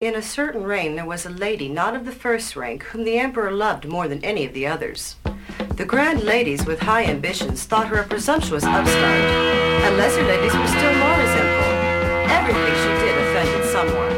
In a certain reign there was a lady not of the first rank whom the emperor loved more than any of the others. The grand ladies with high ambitions thought her a presumptuous upstart, and lesser ladies were still more resentful. Everything she did offended someone.